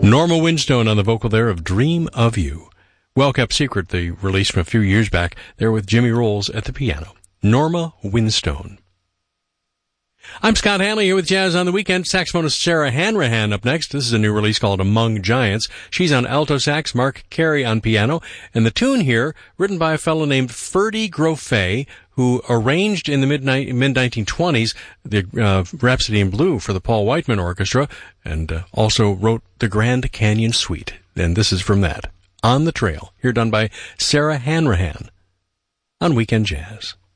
Norma Winstone on the vocal there of Dream of You. Well Kept Secret, the release from a few years back, there with Jimmy Rolls at the piano. Norma Winstone. I'm Scott Hanley here with Jazz on the Weekend. Saxophonist Sarah Hanrahan up next. This is a new release called Among Giants. She's on alto sax, Mark Carey on piano. And the tune here, written by a fellow named Ferdy Grofé, who arranged in the mid-1920s the Rhapsody in Blue for the Paul Whiteman Orchestra, and also wrote the Grand Canyon Suite. And this is from that. On the Trail, here done by Sarah Hanrahan on Weekend Jazz.